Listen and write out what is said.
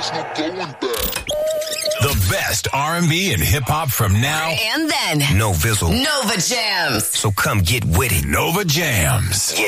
There's no going back. The best R&B and hip-hop from now and then. No Vizzle. Nova Jams. So come get with it. Nova Jams. Yeah.